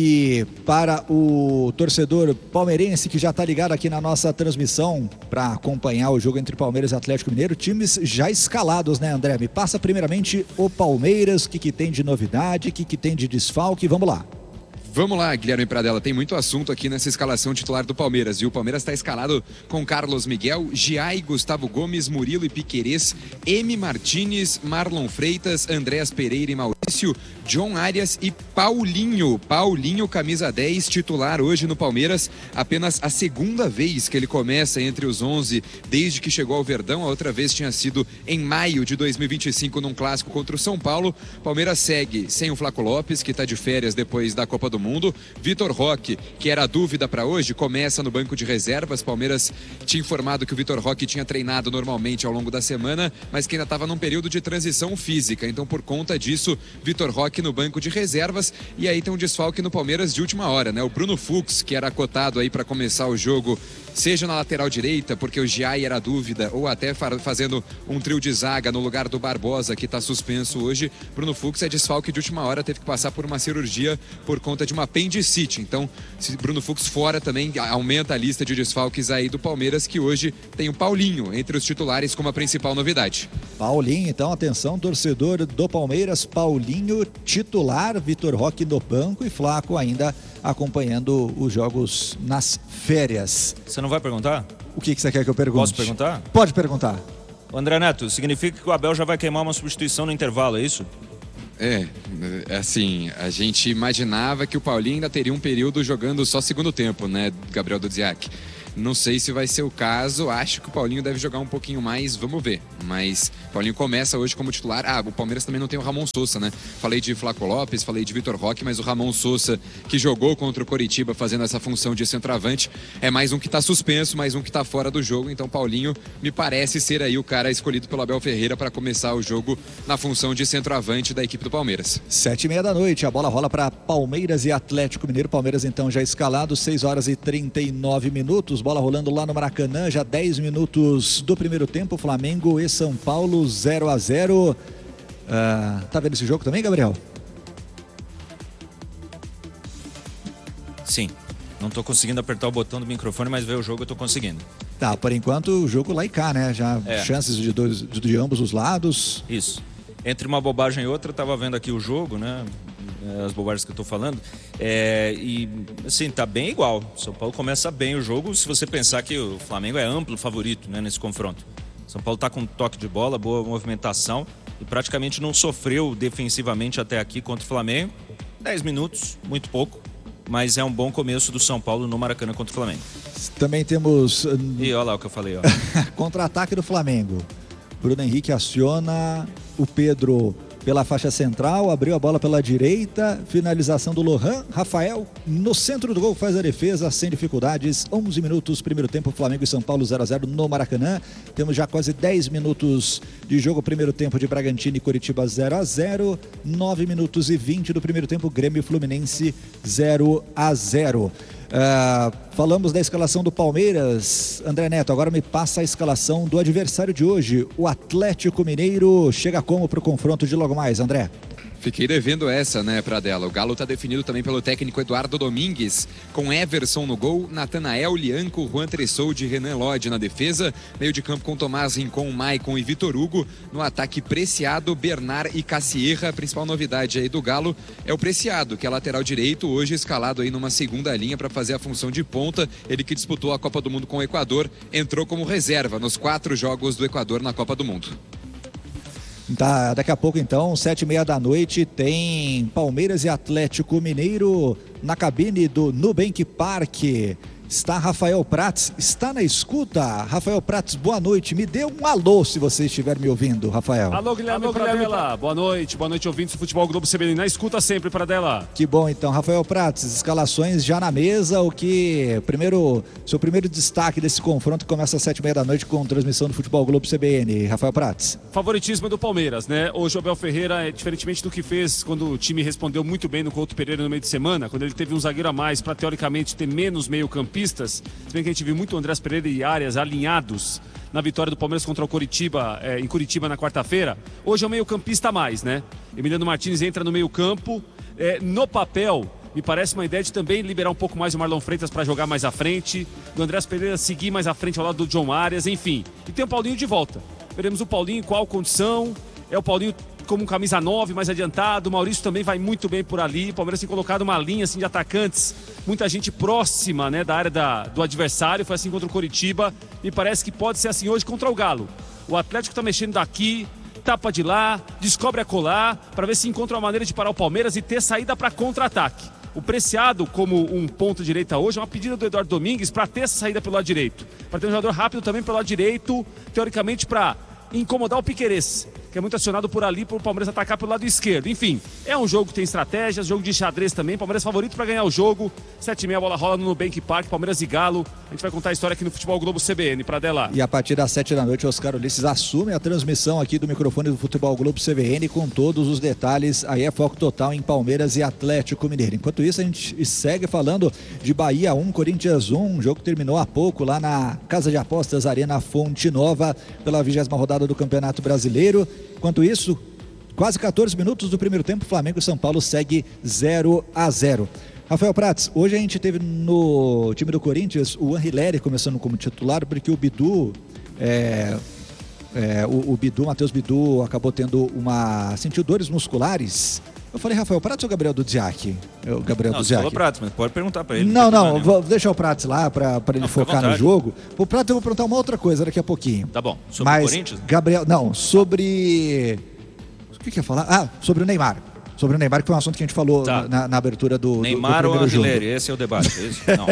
E para o torcedor palmeirense que já está ligado aqui na nossa transmissão para acompanhar o jogo entre Palmeiras e Atlético Mineiro, times já escalados, né, André? Me passa primeiramente o Palmeiras, o que, que tem de novidade, o que, que tem de desfalque, vamos lá.
Vamos lá, Guilherme Pradella, tem muito assunto aqui nessa escalação titular do Palmeiras. E o Palmeiras está escalado com Carlos Miguel, Giai, Gustavo Gomes, Murilo e Piquerez, M. Martínez, Marlon Freitas, Andréas Pereira e Maurício, John Arias e Paulinho. Paulinho, camisa dez, titular hoje no Palmeiras. Apenas a segunda vez que ele começa entre os onze desde que chegou ao Verdão. A outra vez tinha sido em maio de dois mil e vinte e cinco num clássico contra o São Paulo. Palmeiras segue sem o Flaco Lopes, que está de férias depois da Copa do Mundo. Vitor Roque, que era a dúvida para hoje, começa no banco de reservas. Palmeiras tinha informado que o Vitor Roque tinha treinado normalmente ao longo da semana, mas que ainda estava num período de transição física. Então, por conta disso, Vitor Roque no banco de reservas. E aí tem um desfalque no Palmeiras de última hora, né? O Bruno Fux, que era cotado aí para começar o jogo, seja na lateral direita, porque o Giai era dúvida, ou até fazendo um trio de zaga no lugar do Barbosa, que está suspenso hoje. Bruno Fux é desfalque de última hora, teve que passar por uma cirurgia por conta de uma apendicite. Então, se Bruno Fux fora também aumenta a lista de desfalques aí do Palmeiras, que hoje tem o Paulinho entre os titulares como a principal novidade.
Paulinho, então, atenção, torcedor do Palmeiras, Paulinho titular, Vitor Roque no banco e Flaco ainda acompanhando os jogos nas férias.
Você não vai perguntar?
O que, que você quer que eu pergunte?
Posso perguntar?
Pode perguntar.
André Neto, significa que o Abel já vai queimar uma substituição no intervalo, é isso?
É, assim, a gente imaginava que o Paulinho ainda teria um período jogando só segundo tempo, né, Gabriel Dudziak? Não sei se vai ser o caso, acho que o Paulinho deve jogar um pouquinho mais, vamos ver. Mas o Paulinho começa hoje como titular. Ah, o Palmeiras também não tem o Ramon Sousa, né? Falei de Flaco Lopes, falei de Vitor Roque, mas o Ramon Sousa, que jogou contra o Coritiba fazendo essa função de centroavante, é mais um que está suspenso, mais um que está fora do jogo. Então Paulinho me parece ser aí o cara escolhido pelo Abel Ferreira para começar o jogo na função de centroavante da equipe do Palmeiras.
Sete e meia da noite, a bola rola para Palmeiras e Atlético Mineiro. Palmeiras então já escalado, seis horas e trinta e nove minutos. Bola rolando lá no Maracanã, já dez minutos do primeiro tempo, Flamengo e São Paulo zero a zero. Uh, tá vendo esse jogo também, Gabriel?
Sim, não tô conseguindo apertar o botão do microfone, mas ver o jogo eu tô conseguindo.
Tá, por enquanto o jogo lá e cá, né? Já é. Chances de, dois, de, de ambos os lados.
Isso. Entre uma bobagem e outra, eu tava vendo aqui o jogo, né? As bobagens que eu tô falando. É, e, assim, tá bem igual. São Paulo começa bem o jogo, se você pensar que o Flamengo é amplo favorito, né, nesse confronto. São Paulo tá com toque de bola, boa movimentação. e praticamente não sofreu defensivamente até aqui contra o Flamengo. dez minutos, muito pouco, mas é um bom começo do São Paulo no Maracanã contra o Flamengo.
Também temos...
E olha lá o que eu falei, ó.
Contra-ataque do Flamengo. Bruno Henrique aciona o Pedro pela faixa central, abriu a bola pela direita, finalização do Lohan. Rafael no centro do gol faz a defesa sem dificuldades. onze minutos, primeiro tempo, Flamengo e São Paulo zero a zero no Maracanã. Temos já quase dez minutos de jogo, primeiro tempo de Bragantino e Coritiba zero a zero. nove minutos e vinte do primeiro tempo, Grêmio e Fluminense zero a zero. Uh, falamos da escalação do Palmeiras. André Neto, agora me passa a escalação do adversário de hoje, o Atlético Mineiro. Chega como para o confronto de logo mais, André?
Fiquei devendo essa, né, Pradella? O Galo está definido também pelo técnico Eduardo Domingues, com Everson no gol, Natanael, Lianco, Juan Tressoldi e Renan Lodge na defesa, meio de campo com Tomás Rincon, Maicon e Vitor Hugo, no ataque Preciado, Bernard e Cassierra. A principal novidade aí do Galo é o Preciado, que é lateral direito, hoje escalado aí numa segunda linha para fazer a função de ponta. Ele que disputou a Copa do Mundo com o Equador, entrou como reserva nos quatro jogos do Equador na Copa do Mundo.
Tá, daqui a pouco então, sete e meia da noite, tem Palmeiras e Atlético Mineiro na cabine do Nubank Park. Está Rafael Prats, está na escuta. Rafael Prats, boa noite. Me dê um alô se você estiver me ouvindo, Rafael.
Alô, Guilherme Alô, Pradella. Boa noite, boa noite, ouvintes do Futebol Globo C B N. Na escuta sempre, Pradella.
Que bom então, Rafael Prats, escalações já na mesa. O que, primeiro, seu primeiro destaque desse confronto que começa às sete e meia da noite com transmissão do Futebol Globo C B N. Rafael Prats.
Favoritismo é do Palmeiras, né? Hoje o Abel Ferreira, é diferentemente do que fez quando o time respondeu muito bem no Couto Pereira no meio de semana, quando ele teve um zagueiro a mais para teoricamente ter menos meio-campistas. Se bem que a gente viu muito o Andrés Pereira e Arias alinhados na vitória do Palmeiras contra o Coritiba, é, em Curitiba na quarta-feira. Hoje é o meio-campista a mais, né? Emiliano Martins entra no meio-campo. É, no papel, me parece uma ideia de também liberar um pouco mais o Marlon Freitas para jogar mais à frente, do Andrés Pereira seguir mais à frente ao lado do John Arias, enfim. E tem o Paulinho de volta. Veremos o Paulinho em qual condição. É o Paulinho como um camisa nove, mais adiantado. O Maurício também vai muito bem por ali. O Palmeiras tem colocado uma linha assim, de atacantes, muita gente próxima, né, da área da, do adversário. Foi assim contra o Coritiba. Me parece que pode ser assim hoje contra o Galo. O Atlético está mexendo daqui, tapa de lá, descobre a colar, para ver se encontra uma maneira de parar o Palmeiras e ter saída para contra-ataque. O Preciado, como um ponto direita hoje, é uma pedida do Eduardo Domingues para ter essa saída pelo lado direito. Para ter um jogador rápido também pelo lado direito, teoricamente para incomodar o Piquerez, que é muito acionado por ali, para o Palmeiras atacar pelo lado esquerdo. Enfim, é um jogo que tem estratégias, jogo de xadrez também. Palmeiras favorito para ganhar o jogo. sete e meia, a bola rola no Nubank Park, Palmeiras e Galo. A gente vai contar a história aqui no Futebol Globo C B N, Pradella.
E a partir das sete da noite, Oscar Ulisses assume a transmissão aqui do microfone do Futebol Globo C B N com todos os detalhes. Aí é foco total em Palmeiras e Atlético Mineiro. Enquanto isso, a gente segue falando de Bahia um, Corinthians um. O jogo terminou há pouco lá na Casa de Apostas Arena Fonte Nova pela vigésima rodada do Campeonato Brasileiro. Enquanto isso, quase quatorze minutos do primeiro tempo, Flamengo e São Paulo segue zero a zero. Rafael Prats, hoje a gente teve no time do Corinthians o Anrileri começando como titular, porque o Bidu, é, é, o, o Bidu, Matheus Bidu, acabou tendo uma, sentiu dores musculares. Eu falei Rafael Prats ou Gabriel Dudziak? O Gabriel
não,
Dudziak.
Você falou Prats, mas pode perguntar pra ele.
Não, não, não vou deixar o Prats lá para ele não, focar no jogo. O Prats eu vou perguntar uma outra coisa daqui a pouquinho.
Tá bom. Sobre
mas,
o Corinthians?
Gabriel, não, sobre... O que que ia falar? Ah, sobre o Neymar. Sobre o Neymar, que foi um assunto que a gente falou tá. na, na abertura do,
Neymar
do, do primeiro
ou Anrileri? Esse é o debate. Esse? Não.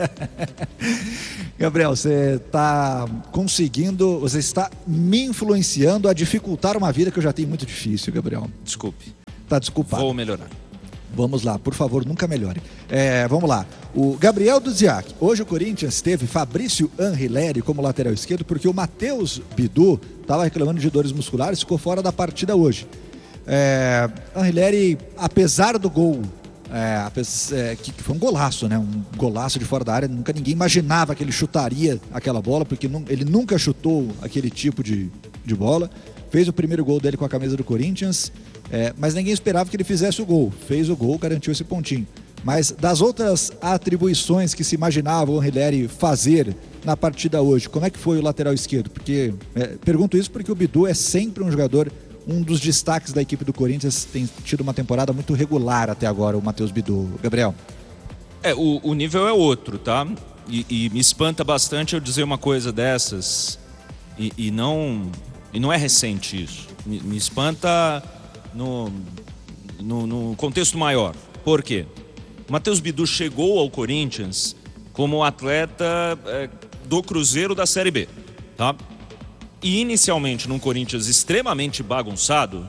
Gabriel, você está conseguindo, você está me influenciando a dificultar uma vida que eu já tenho muito difícil, Gabriel.
Desculpe.
Tá desculpado.
Vou melhorar.
Vamos lá, por favor, nunca melhore. É, vamos lá. O Gabriel Dudziak. Hoje o Corinthians teve Fabrício Anrileri como lateral esquerdo, porque o Matheus Bidu estava reclamando de dores musculares, ficou fora da partida hoje. É, Anrileri, apesar do gol, é, apesar, é, que, que foi um golaço, né? Um golaço de fora da área. Nunca ninguém imaginava que ele chutaria aquela bola, porque não, ele nunca chutou aquele tipo de, de bola. Fez o primeiro gol dele com a camisa do Corinthians. É, mas ninguém esperava que ele fizesse o gol. Fez o gol, garantiu esse pontinho. Mas das outras atribuições que se imaginava o Anrileri fazer na partida hoje, como é que foi o lateral esquerdo? Porque é, pergunto isso porque o Bidu é sempre um jogador, um dos destaques da equipe do Corinthians, tem tido uma temporada muito regular até agora, o Matheus Bidu. Gabriel?
É, o, o nível é outro, tá? E, e me espanta bastante eu dizer uma coisa dessas e, e não... E não é recente isso. Me, me espanta no, no, no contexto maior. Por quê? O Matheus Bidu chegou ao Corinthians como atleta é, do Cruzeiro da Série B, tá? E inicialmente num Corinthians extremamente bagunçado,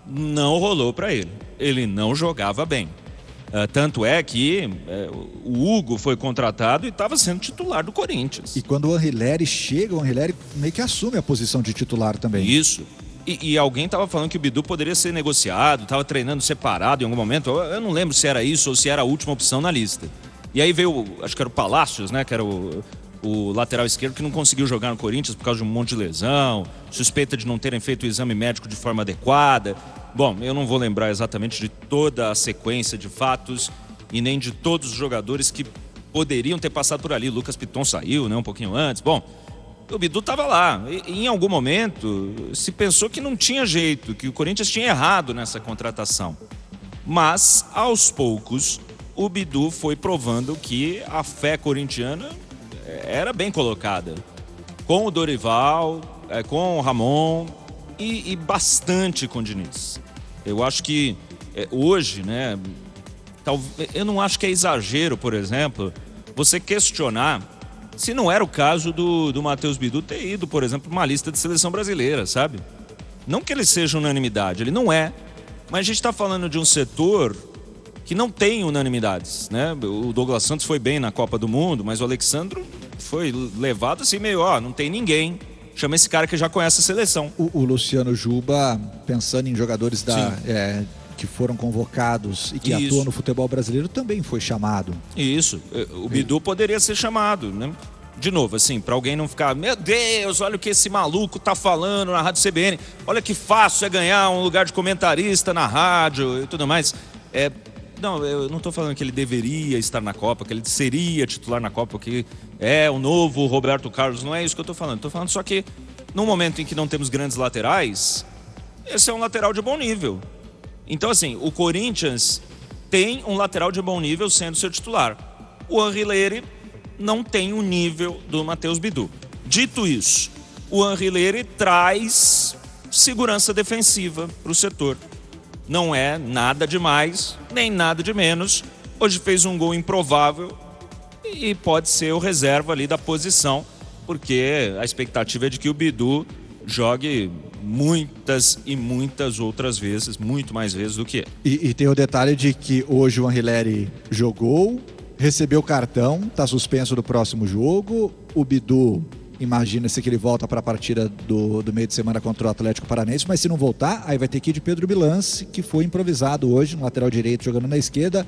não rolou para ele. Ele não jogava bem. Uh, tanto é que uh, o Hugo foi contratado e estava sendo titular do Corinthians.
E quando o Anrileri chega, o Anrileri meio que assume a posição de titular também.
Isso. E, e alguém estava falando que o Bidu poderia ser negociado, estava treinando separado em algum momento. Eu, eu não lembro se era isso ou se era a última opção na lista. E aí veio, acho que era o Palácios, né? Que era o, o lateral esquerdo que não conseguiu jogar no Corinthians por causa de um monte de lesão, suspeita de não terem feito o exame médico de forma adequada. Bom, eu não vou lembrar exatamente de toda a sequência de fatos e nem de todos os jogadores que poderiam ter passado por ali. Lucas Piton saiu, né, um pouquinho antes. Bom, o Bidu estava lá. E, em algum momento se pensou que não tinha jeito, que o Corinthians tinha errado nessa contratação. Mas, aos poucos, o Bidu foi provando que a fé corintiana era bem colocada. Com o Dorival, com o Ramon e, e bastante com o Diniz. Eu acho que é, hoje, né, talvez, eu não acho que é exagero, por exemplo, você questionar se não era o caso do, do Matheus Bidu ter ido, por exemplo, para uma lista de seleção brasileira, sabe? Não que ele seja unanimidade, ele não é, mas a gente está falando de um setor que não tem unanimidades, né? O Douglas Santos foi bem na Copa do Mundo, mas o Alexandro foi levado assim meio, ó, não tem ninguém. Chama esse cara que já conhece a seleção.
O, o Luciano Juba, pensando em jogadores da, é, que foram convocados e que Isso. atuam no futebol brasileiro, também foi chamado.
Isso. O Bidu poderia ser chamado, né? De novo, assim, para alguém não ficar, meu Deus, olha o que esse maluco tá falando na Rádio C B N. Olha que fácil é ganhar um lugar de comentarista na rádio e tudo mais. É... Não, eu não estou falando que ele deveria estar na Copa, que ele seria titular na Copa, que é o novo Roberto Carlos. Não é isso que eu estou falando. Estou falando só que, no momento em que não temos grandes laterais, esse é um lateral de bom nível. Então, assim, o Corinthians tem um lateral de bom nível sendo seu titular. O Anrileri não tem o nível do Matheus Bidu. Dito isso, o Anrileri traz segurança defensiva para o setor. Não é nada de mais, nem nada de menos. Hoje fez um gol improvável e pode ser o reserva ali da posição, porque a expectativa é de que o Bidu jogue muitas e muitas outras vezes, muito mais vezes do que ele.
E, e tem o detalhe de que hoje o Anrileri jogou, recebeu cartão, está suspenso do próximo jogo. O Bidu, imagina-se que ele volta para a partida do, do meio de semana contra o Atlético Paranaense, mas se não voltar, aí vai ter que ir de Pedro Bilance, que foi improvisado hoje no lateral direito, jogando na esquerda,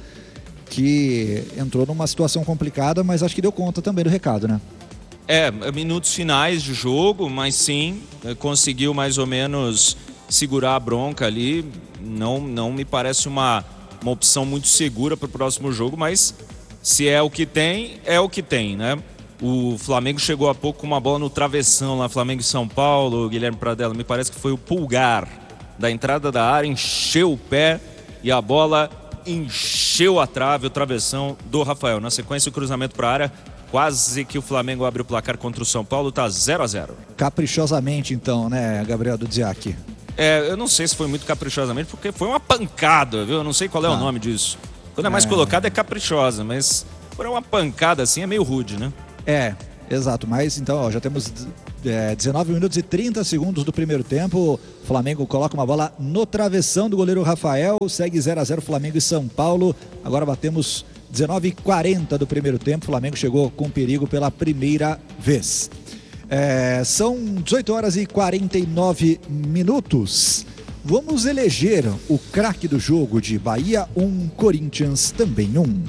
que entrou numa situação complicada, mas acho que deu conta também do recado, né?
É, minutos finais de jogo, mas sim, conseguiu mais ou menos segurar a bronca ali. Não, não me parece uma, uma opção muito segura para o próximo jogo, mas se é o que tem, é o que tem, né? O Flamengo chegou há pouco com uma bola no travessão lá, Flamengo e São Paulo, Guilherme Pradella, me parece que foi o Pulgar da entrada da área, encheu o pé e a bola encheu a trave, o travessão do Rafael. Na sequência, o cruzamento para a área, quase que o Flamengo abre o placar contra o São Paulo, tá zero a zero.
Caprichosamente então, né, Gabriel Dudziak?
É, eu não sei se foi muito caprichosamente, porque foi uma pancada, viu? Eu não sei qual é ah. o nome disso. Quando é mais é... colocado é caprichosa, mas por uma pancada assim é meio rude, né?
É, exato, mas então ó, já temos é, dezenove minutos e trinta segundos do primeiro tempo. O Flamengo coloca uma bola no travessão do goleiro Rafael, segue zero a zero Flamengo e São Paulo. Agora batemos dezenove e quarenta do primeiro tempo, o Flamengo chegou com perigo pela primeira vez. É, são dezoito horas e quarenta e nove minutos. Vamos eleger o craque do jogo de Bahia um, Corinthians também um.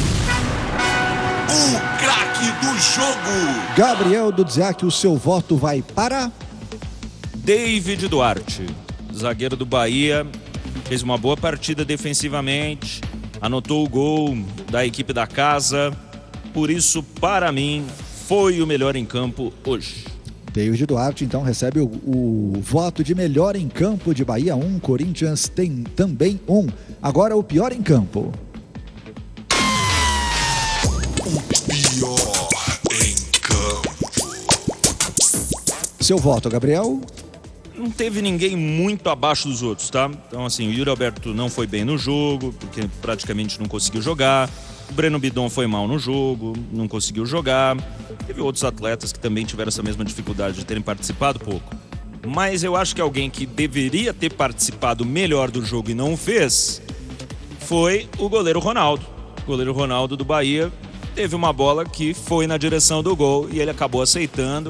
O craque do jogo.
Gabriel Dudziak, o seu voto vai para...
David Duarte, zagueiro do Bahia, fez uma boa partida defensivamente, anotou o gol da equipe da casa, por isso, para mim, foi o melhor em campo hoje.
David Duarte, então, recebe o, o voto de melhor em campo de Bahia um, Corinthians tem também um. Agora o pior em campo.
Pior em campo.
Seu voto, Gabriel?
não teve ninguém muito abaixo dos outros, tá? Então, assim, o Yuri Alberto não foi bem no jogo, porque praticamente não conseguiu jogar. O Breno Bidon foi mal no jogo, não conseguiu jogar. Teve outros atletas que também tiveram essa mesma dificuldade de terem participado pouco. Mas eu acho que alguém que deveria ter participado melhor do jogo e não o fez foi o goleiro Ronaldo. O goleiro Ronaldo do Bahia teve uma bola que foi na direção do gol e ele acabou aceitando.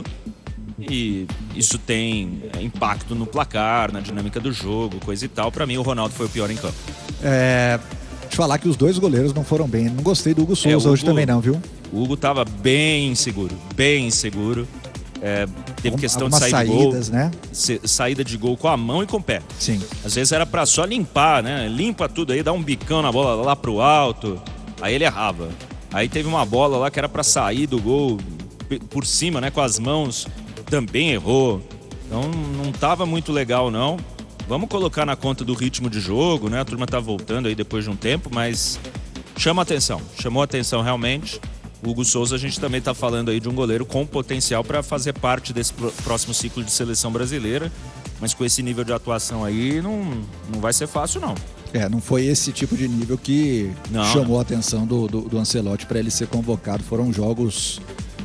E isso tem impacto no placar, na dinâmica do jogo, coisa e tal. Pra mim, o Ronaldo foi o pior em campo.
É... Deixa eu falar que os dois goleiros não foram bem. Não gostei do Hugo Souza é, Hugo, hoje também não, viu?
O Hugo tava bem inseguro, bem inseguro. É, teve questão de sair
saídas,
de gol,
né?
Saída de gol com a mão e com o pé.
Sim.
Às vezes era pra só limpar, né? Limpa tudo aí, dá um bicão na bola lá pro alto. Aí ele errava. Aí teve uma bola lá que era pra sair do gol por cima, né? Com as mãos, também errou. Então não tava muito legal, não. Vamos colocar na conta do ritmo de jogo, né? A turma tá voltando aí depois de um tempo, mas chama atenção. Chamou atenção realmente. O Hugo Souza, a gente também está falando aí de um goleiro com potencial para fazer parte desse próximo ciclo de seleção brasileira, mas com esse nível de atuação aí não, não vai ser fácil, não.
É, não foi esse tipo de nível que não, chamou não. a atenção do, do, do Ancelotti para ele ser convocado. Foram jogos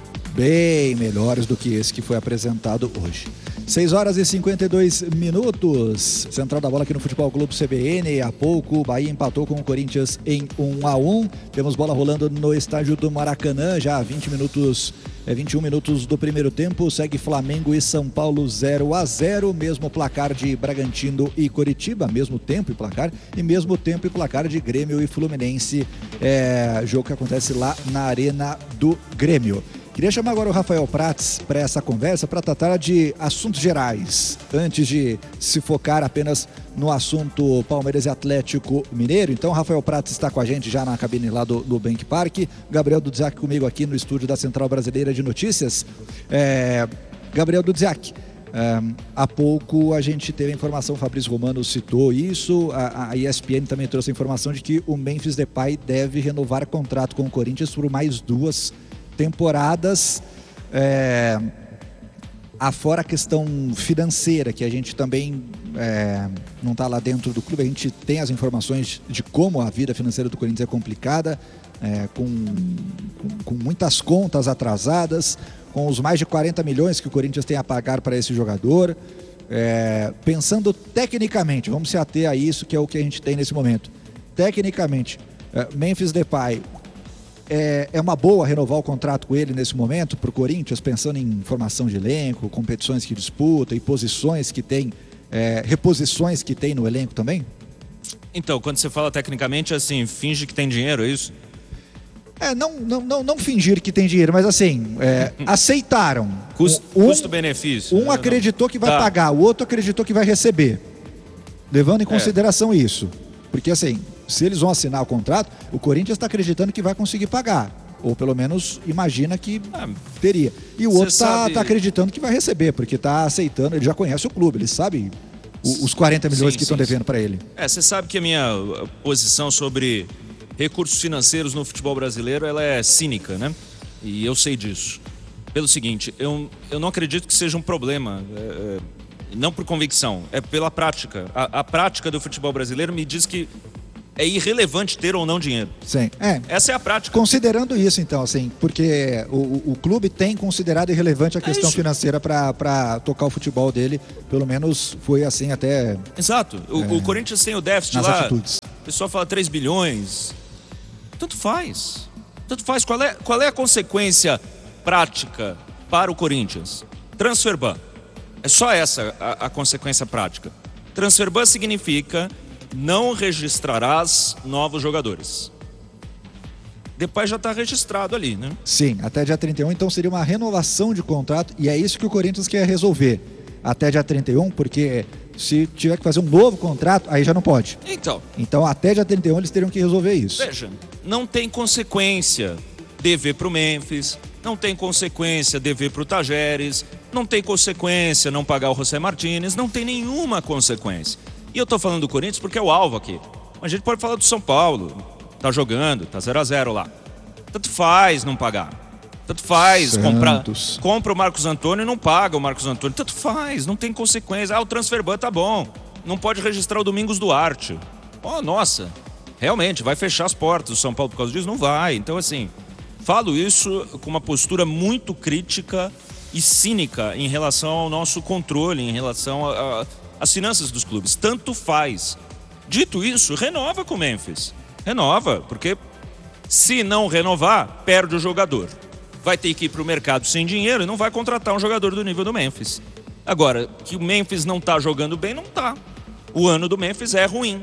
bem melhores do que esse que foi apresentado hoje. seis horas e cinquenta e dois minutos. Central da bola aqui no Futebol Clube C B N. Há pouco o Bahia empatou com o Corinthians em um a um. Temos bola rolando no estádio do Maracanã. Já há vinte minutos, é, vinte e um minutos do primeiro tempo. Segue Flamengo e São Paulo zero a zero. Mesmo placar de Bragantino e Coritiba. Mesmo tempo e placar. E mesmo tempo e placar de Grêmio e Fluminense. É, jogo que acontece lá na Arena do Grêmio. Queria chamar agora o Rafael Prats para essa conversa, para tratar de assuntos gerais, antes de se focar apenas no assunto Palmeiras e Atlético Mineiro. Então, Rafael Prats está com a gente já na cabine lá do, do Bank Park. Gabriel Dudziak comigo aqui no estúdio da Central Brasileira de Notícias. É, Gabriel Dudziak, é, há pouco a gente teve a informação, o Fabrício Romano citou isso, a, a E S P N também trouxe a informação de que o Memphis Depay deve renovar contrato com o Corinthians por mais duas temporadas, é, afora a questão financeira, que a gente também é, não está lá dentro do clube. A gente tem as informações de como a vida financeira do Corinthians é complicada, é, com, com, com muitas contas atrasadas, com os mais de quarenta milhões que o Corinthians tem a pagar para esse jogador. É, pensando tecnicamente, vamos se ater a isso, que é o que a gente tem nesse momento. Tecnicamente, é, Memphis Depay, É, é uma boa renovar o contrato com ele nesse momento para o Corinthians, pensando em formação de elenco, competições que disputa e posições que tem, é, reposições que tem no elenco também?
Então, quando você fala tecnicamente, assim, finge que tem dinheiro, é isso?
É, não, não, não, não fingir que tem dinheiro, mas assim, é, aceitaram.
Custo,
um,
custo-benefício.
Um acreditou que vai
tá.
pagar, o outro acreditou que vai receber. Levando em consideração é. isso. Porque assim, se eles vão assinar o contrato, o Corinthians está acreditando que vai conseguir pagar. Ou pelo menos imagina que ah, teria. E o outro está sabe... tá acreditando que vai receber, porque está aceitando, ele já conhece o clube, ele sabe o, os quarenta milhões sim, que estão devendo para ele.
É, você sabe que a minha posição sobre recursos financeiros no futebol brasileiro, ela é cínica, né? E eu sei disso. Pelo seguinte, eu, eu não acredito que seja um problema, é, é, não por convicção, é pela prática. A, a prática do futebol brasileiro me diz que é irrelevante ter ou não dinheiro.
Sim. É.
Essa é a prática.
Considerando isso, então, assim, porque o, o clube tem considerado irrelevante a questão é financeira para tocar o futebol dele, pelo menos foi assim até...
Exato. O, é, o Corinthians tem o déficit
nas
lá,
atitudes.
O pessoal fala três bilhões. Tanto faz. Tanto faz. Qual é, qual é a consequência prática para o Corinthians? Transferban. É só essa a, a consequência prática. Transferban significa não registrarás novos jogadores. Depois já está registrado ali, né?
Sim, até dia trinta e um, então seria uma renovação de contrato, e é isso que o Corinthians quer resolver. Até dia trinta e um, porque se tiver que fazer um novo contrato, aí já não pode.
Então.
Então até dia trinta e um eles teriam que resolver isso.
Veja, não tem consequência dever para o Memphis, não tem consequência dever para o Tajeres, não tem consequência não pagar o José Martínez, não tem nenhuma consequência. E eu tô falando do Corinthians porque é o alvo aqui. A gente pode falar do São Paulo, tá jogando, tá zero a zero lá. Tanto faz não pagar. Tanto faz, compra,
Santos.
compra o Marcos Antônio e não paga o Marcos Antônio. Tanto faz, não tem consequência. Ah, o transfer ban tá bom. Não pode registrar o Domingos Duarte. Oh, nossa, realmente, vai fechar as portas do São Paulo por causa disso? Não vai. Então, assim, falo isso com uma postura muito crítica e cínica em relação ao nosso controle, em relação às finanças dos clubes. Tanto faz. Dito isso, renova com o Memphis. Renova, porque se não renovar, perde o jogador. Vai ter que ir para o mercado sem dinheiro e não vai contratar um jogador do nível do Memphis. Agora, que o Memphis não está jogando bem, não está. O ano do Memphis é ruim.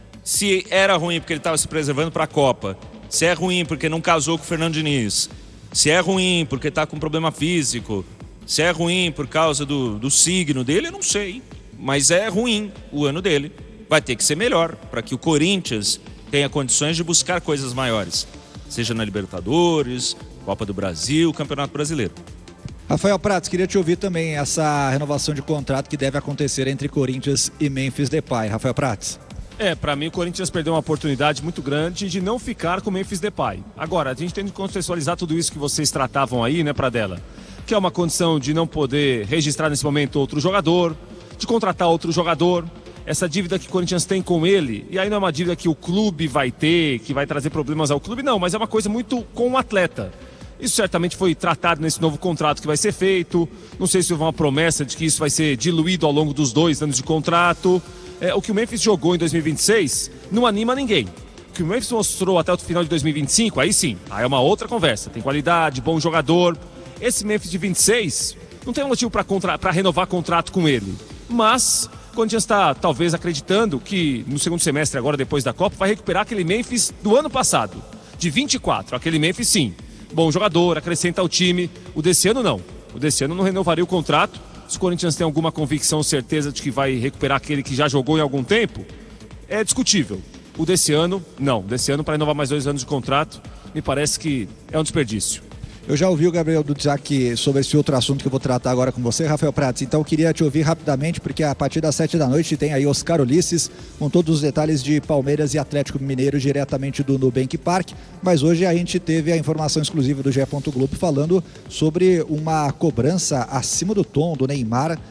Se era ruim porque ele estava se preservando para a Copa, se é ruim porque não casou com o Fernando Diniz, se é ruim porque está com problema físico, se é ruim por causa do, do signo dele, eu não sei. Mas é ruim o ano dele. Vai ter que ser melhor para que o Corinthians tenha condições de buscar coisas maiores. Seja na Libertadores, Copa do Brasil, Campeonato Brasileiro.
Rafael Prats, queria te ouvir também essa renovação de contrato que deve acontecer entre Corinthians e Memphis Depay. Rafael Prats.
É, pra mim o Corinthians perdeu uma oportunidade muito grande de não ficar com o Memphis Depay. Agora, a gente tem que contextualizar tudo isso que vocês tratavam aí, né, Pradella? Que é uma condição de não poder registrar nesse momento outro jogador, de contratar outro jogador, essa dívida que o Corinthians tem com ele, e aí não é uma dívida que o clube vai ter, que vai trazer problemas ao clube, não, mas é uma coisa muito com o atleta. Isso certamente foi tratado nesse novo contrato que vai ser feito, não sei se houve uma promessa de que isso vai ser diluído ao longo dos dois anos de contrato. É, o que o Memphis jogou em dois mil e vinte e seis não anima ninguém. O que o Memphis mostrou até o final de dois mil e vinte e cinco, aí sim, aí é uma outra conversa, tem qualidade, bom jogador. Esse Memphis de vinte e seis não tem um motivo para contra... para renovar contrato com ele, mas o Corinthians está talvez acreditando que no segundo semestre agora, depois da Copa, vai recuperar aquele Memphis do ano passado, de vinte e quatro, aquele Memphis sim, bom jogador, acrescenta ao time. O desse ano não, o desse ano não renovaria o contrato. Se o Corinthians tem alguma convicção, certeza de que vai recuperar aquele que já jogou em algum tempo, é discutível. O desse ano, não, desse ano para renovar mais dois anos de contrato, me parece que é um desperdício.
Eu já ouvi o Gabriel Dudzak sobre esse outro assunto que eu vou tratar agora com você, Rafael Prats. Então eu queria te ouvir rapidamente, porque a partir das sete da noite tem aí Oscar Ulisses com todos os detalhes de Palmeiras e Atlético Mineiro diretamente do Nubank Park. Mas hoje a gente teve a informação exclusiva do G E. Globo falando sobre uma cobrança acima do tom do Neymar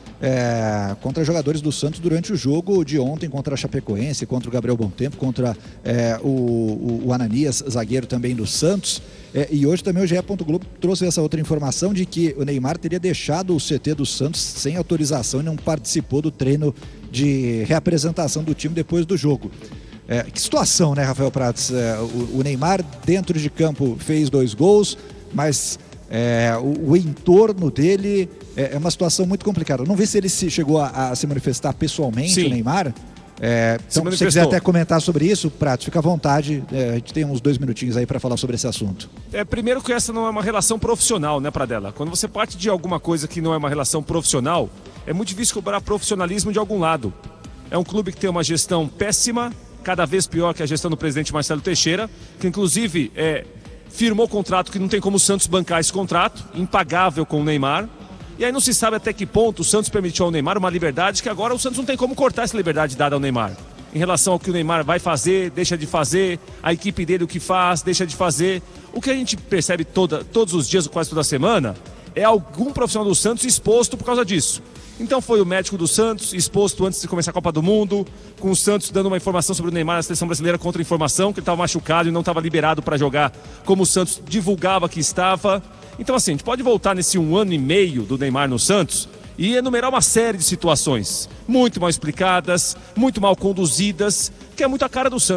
É, contra jogadores do Santos durante o jogo de ontem contra a Chapecoense, contra o Gabriel Bontempo, contra é, o, o, o Ananias, zagueiro também do Santos. É, e hoje também o G E. Globo trouxe essa outra informação de que o Neymar teria deixado o C T do Santos sem autorização e não participou do treino de reapresentação do time depois do jogo. É, que situação, né, Rafael Prats? É, o, o Neymar dentro de campo fez dois gols, mas É, o, o entorno dele é, é uma situação muito complicada. Não vi se ele se chegou a, a se manifestar pessoalmente, Sim. o Neymar. É, então, se você quiser até comentar sobre isso, Prato, fica à vontade. É, a gente tem uns dois minutinhos aí para falar sobre esse assunto.
É, primeiro que essa não é uma relação profissional, né, Pradella? Quando você parte de alguma coisa que não é uma relação profissional, é muito difícil cobrar profissionalismo de algum lado. É um clube que tem uma gestão péssima, cada vez pior que a gestão do presidente Marcelo Teixeira, que inclusive é... firmou contrato que não tem como o Santos bancar esse contrato, impagável com o Neymar. E aí não se sabe até que ponto o Santos permitiu ao Neymar uma liberdade que agora o Santos não tem como cortar essa liberdade dada ao Neymar. Em relação ao que o Neymar vai fazer, deixa de fazer, a equipe dele o que faz, deixa de fazer. O que a gente percebe toda, todos os dias, quase toda semana, é algum profissional do Santos exposto por causa disso. Então foi o médico do Santos, exposto antes de começar a Copa do Mundo, com o Santos dando uma informação sobre o Neymar na seleção brasileira contra informação, que ele estava machucado e não estava liberado para jogar como o Santos divulgava que estava. Então assim, a gente pode voltar nesse um ano e meio do Neymar no Santos e enumerar uma série de situações muito mal explicadas, muito mal conduzidas, que é muito a cara do Santos.